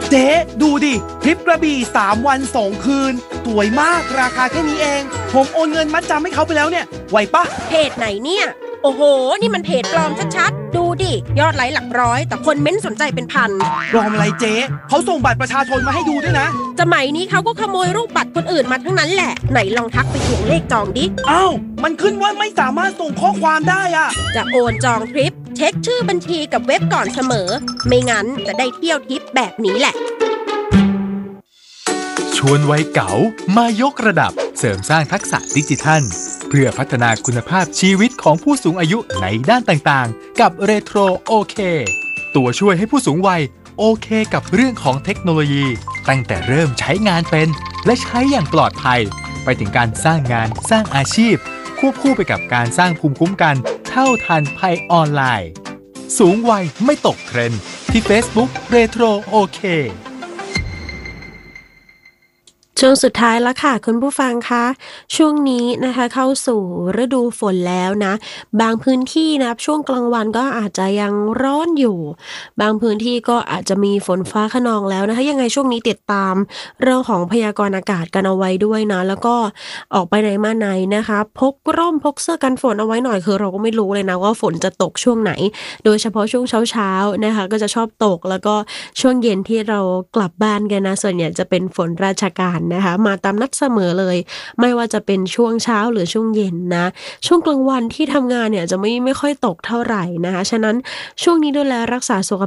เจ๊ดูดิทริปกระบี่3 วัน2 คืนสวยมากราคาแค่นี้เองผมโอนเงินมัดจำให้เขาไปแล้วเนี่ยไหวปะเพจไหนเนี่ยโอ้โหนี่มันเพจปลอมชัดๆดูดิยอดไลค์หลักร้อยแต่คนเม้นสนใจเป็นพันปลอมอะไรเจ๊เขาส่งบัตรประชาชนมาให้ดูด้วยนะสมัยนี้เขาก็ขโมยรูปบัตรคนอื่นมาทั้งนั้นแหละไหนลองทักไปทวงเลขจองดิอ้าวมันขึ้นว่าไม่สามารถส่งข้อความได้อะจะโอนจองทริปเช็คชื่อบัญชีกับเว็บก่อนเสมอไม่งั้นจะได้เที่ยวทริปแบบนี้แหละชวนวัยเก๋ามายกระดับเสริมสร้างทักษะดิจิทัลเพื่อพัฒนาคุณภาพชีวิตของผู้สูงอายุในด้านต่างๆกับเรโทรโอเคตัวช่วยให้ผู้สูงวัยโอเคกับเรื่องของเทคโนโลยีตั้งแต่เริ่มใช้งานเป็นและใช้อย่างปลอดภัยไปถึงการสร้างงานสร้างอาชีพควบคู่ไปกับการสร้างภูมิคุ้มกันเท่าทันภัยออนไลน์สูงวัยไม่ตกเทรนด์ที่ Facebook เรโทรโอเคช่วงสุดท้ายแล้วค่ะคุณผู้ฟังคะช่วงนี้นะคะเข้าสู่ฤดูฝนแล้วนะบางพื้นที่นะช่วงกลางวันก็อาจจะยังร้อนอยู่บางพื้นที่ก็อาจจะมีฝนฟ้าคะนองแล้วนะคะยังไงช่วงนี้ติดตามเรื่องของพยากรณ์อากาศกันเอาไว้ด้วยนะแล้วก็ออกไปไหนมาไหนนะคะพกร่มพกเสื้อกันฝนเอาไว้หน่อยคือเราก็ไม่รู้เลยนะว่าฝนจะตกช่วงไหนโดยเฉพาะช่วงเช้าๆนะคะก็จะชอบตกแล้วก็ช่วงเย็นที่เรากลับบ้านกันนะส่วนใหญ่จะเป็นฝนราชการนะคะมาตามนัดเสมอเลยไม่ว่าจะเป็นช่วงเช้าหรือช่วงเย็นนะช่วงกลางวันที่ทำงานเนี่ยจะไม่ค่อยตกเท่าไหร่นะคะฉะนั้นช่วงนี้ดูแลรักษาสุขภาพ